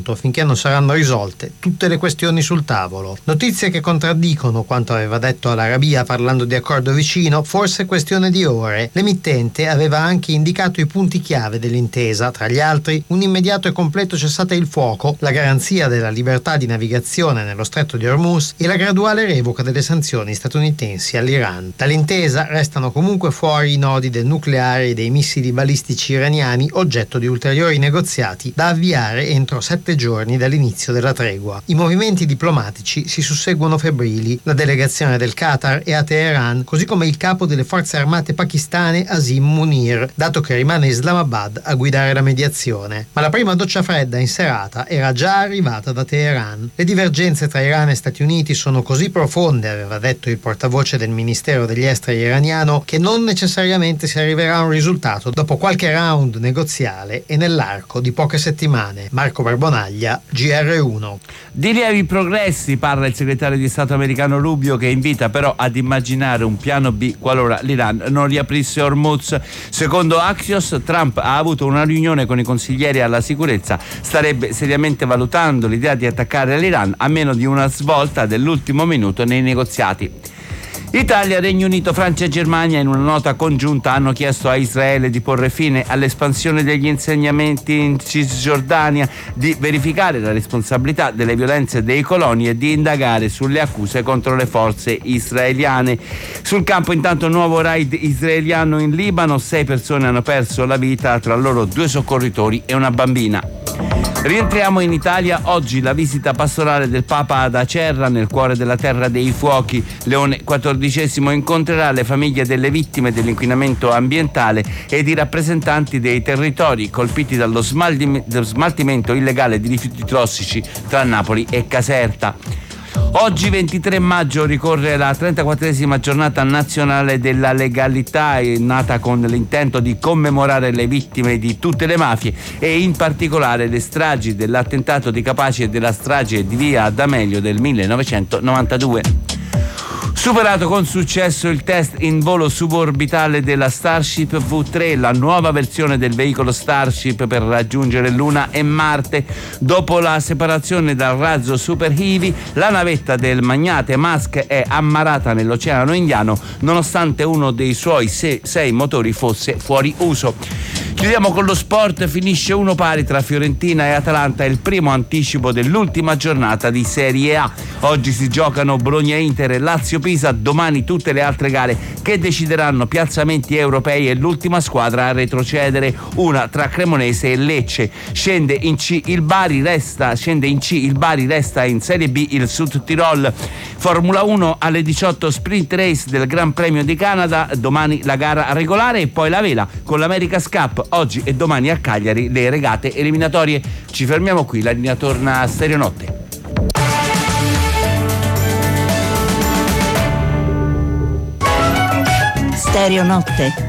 punto finché non saranno risolte tutte le questioni sul tavolo. Notizie che contraddicono quanto aveva detto Al-Arabia parlando di accordo vicino, forse questione di ore. L'emittente aveva anche indicato i punti chiave dell'intesa, tra gli altri un immediato e completo cessate il fuoco, la garanzia della libertà di navigazione nello stretto di Hormuz e la graduale revoca delle sanzioni statunitensi all'Iran. Dall'intesa restano comunque fuori i nodi del nucleare e dei missili balistici iraniani, oggetto di ulteriori negoziati da avviare entro 7 giorni dall'inizio della tregua. I movimenti diplomatici si susseguono febbrili. La delegazione del Qatar è a Teheran, così come il capo delle forze armate pakistane Asim Munir, dato che rimane Islamabad a guidare la mediazione. Ma la prima doccia fredda in serata era già arrivata da Teheran. Le divergenze tra Iran e Stati Uniti sono così profonde, aveva detto il portavoce del Ministero degli Esteri iraniano, che non necessariamente si arriverà a un risultato dopo qualche round negoziale e nell'arco di poche settimane. Marco Barbonaglia, GR1. Di lievi progressi parla il segretario di Stato americano Rubio, che invita però ad immaginare un piano B qualora l'Iran non riaprisse Hormuz. Secondo Axios, Trump ha avuto una riunione con i consiglieri alla sicurezza, starebbe seriamente valutando l'idea di attaccare l'Iran a meno di una svolta dell'ultimo minuto nei negoziati. Italia, Regno Unito, Francia e Germania in una nota congiunta hanno chiesto a Israele di porre fine all'espansione degli insegnamenti in Cisgiordania, di verificare la responsabilità delle violenze dei coloni e di indagare sulle accuse contro le forze israeliane. Sul campo intanto nuovo raid israeliano in Libano, 6 persone hanno perso la vita, tra loro 2 soccorritori e una bambina. Rientriamo in Italia, oggi la visita pastorale del Papa ad Acerra, nel cuore della Terra dei Fuochi. Leone XIV incontrerà le famiglie delle vittime dell'inquinamento ambientale ed i rappresentanti dei territori colpiti dallo smaltimento illegale di rifiuti tossici tra Napoli e Caserta. Oggi 23 maggio ricorre la 34esima giornata nazionale della legalità, nata con l'intento di commemorare le vittime di tutte le mafie e in particolare le stragi dell'attentato di Capaci e della strage di via D'Amelio del 1992. Superato con successo il test in volo suborbitale della Starship V3, la nuova versione del veicolo Starship per raggiungere Luna e Marte. Dopo la separazione dal razzo Super Heavy, la navetta del magnate Musk è ammarrata nell'Oceano Indiano, nonostante uno dei suoi 6 motori fosse fuori uso. Chiudiamo con lo sport, finisce 1-1 tra Fiorentina e Atalanta, il primo anticipo dell'ultima giornata di Serie A. Oggi si giocano Bologna-Inter e Lazio-Pisa, domani tutte le altre gare che decideranno piazzamenti europei e l'ultima squadra a retrocedere, una tra Cremonese e Lecce. Scende in C il Bari, resta in Serie B il Sud Tirol. Formula 1 alle 18 sprint race del Gran Premio di Canada, domani la gara regolare e poi la vela con l'America's Cup. Oggi e domani a Cagliari le regate eliminatorie. Ci fermiamo qui, la linea torna a Stereo Notte. Stereo Notte.